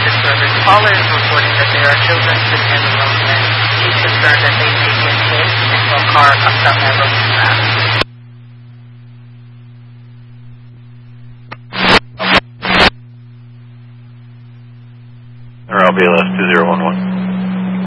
service. Caller is reporting that there are children sitting in the room and he's concerned that they may get hit into a car comes down that road too fast. Or LBLS 2011.